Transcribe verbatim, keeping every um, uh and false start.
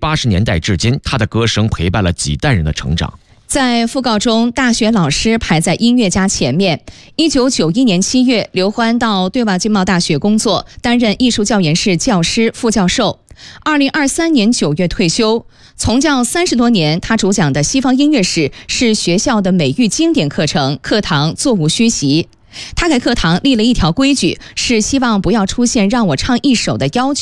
八十年代至今，他的歌声陪伴了几代人的成长。 在讣告中，大学老师排在音乐家前面。一九九一年七月，刘欢到对外经贸大学工作，担任艺术教研室教师、副教授。二零二三年九月退休，从教三十多年。他主讲的西方音乐史是学校的美育经典课程，课堂座无虚席。他给课堂立了一条规矩，是希望不要出现让我唱一首的要求。